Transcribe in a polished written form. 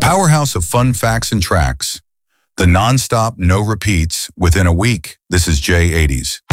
powerhouse of fun facts and tracks. The non-stop, no repeats within a week. This is J80s.